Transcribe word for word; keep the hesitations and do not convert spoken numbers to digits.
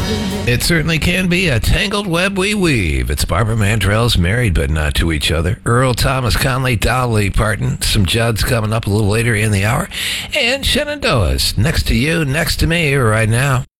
It certainly can be a tangled web we weave. It's Barbara Mandrell's Married But Not to Each Other. Earl Thomas Conley, Dolly Parton, some Judds coming up a little later in the hour, and Shenandoah's Next to You, Next to Me right now.